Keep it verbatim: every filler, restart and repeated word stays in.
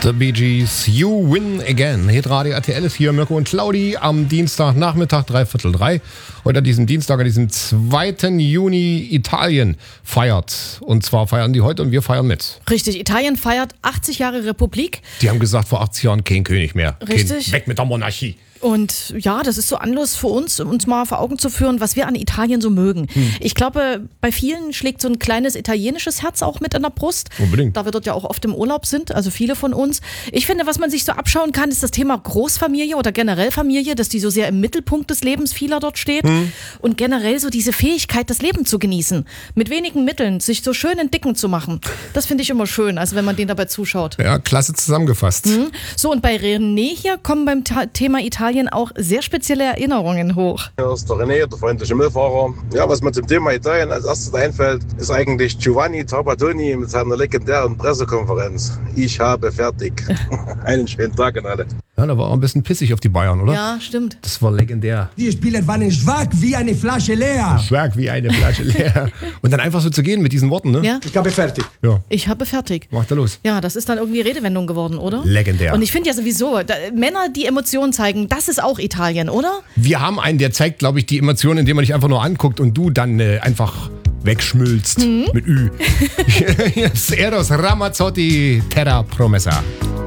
The Bee Gees, You Win Again. Hitradio R T L ist hier, Mirko und Claudi am Dienstagnachmittag, dreiviertel drei. Heute an diesem Dienstag, an diesem zweiten Juni, Italien feiert. Und zwar feiern die heute und wir feiern mit. Richtig, Italien feiert achtzig Jahre Republik. Die haben gesagt, vor achtzig Jahren kein König mehr. Richtig. Kein, weg mit der Monarchie. Und ja, das ist so Anlass für uns, um uns mal vor Augen zu führen, was wir an Italien so mögen. Hm. Ich glaube, bei vielen schlägt so ein kleines italienisches Herz auch mit in der Brust. Unbedingt. Da wir dort ja auch oft im Urlaub sind, also viele von uns. Ich finde, was man sich so abschauen kann, ist das Thema Großfamilie oder generell Familie, dass die so sehr im Mittelpunkt des Lebens vieler dort steht. Hm. Und generell so diese Fähigkeit, das Leben zu genießen. Mit wenigen Mitteln, sich so schön in Dicken zu machen. Das finde ich immer schön, also wenn man denen dabei zuschaut. Ja, klasse zusammengefasst. Hm. So, und bei René hier kommen beim Ta- Thema Italien auch sehr spezielle Erinnerungen hoch. Hier ist der René, der freundliche Müllfahrer. Ja, was mir zum Thema Italien als erstes einfällt, ist eigentlich Giovanni Trapattoni mit seiner legendären Pressekonferenz. Ich habe fertig. Einen schönen Tag an alle. Ja, da war auch ein bisschen pissig auf die Bayern, oder? Ja, stimmt. Das war legendär. Die Spieler waren schwach wie eine Flasche leer. Schwach wie eine Flasche leer. Und dann einfach so zu gehen mit diesen Worten, ne? Ja. Ich habe fertig. Ja. Ich habe fertig. Macht er los. Ja, das ist dann irgendwie Redewendung geworden, oder? Legendär. Und ich finde ja sowieso, da, Männer, die Emotionen zeigen, das ist auch Italien, oder? Wir haben einen, der zeigt, glaube ich, die Emotionen, indem man dich einfach nur anguckt und du dann äh, einfach wegschmilzt Mhm. mit Ü. Hier ist Eros Ramazzotti, Terra Promessa.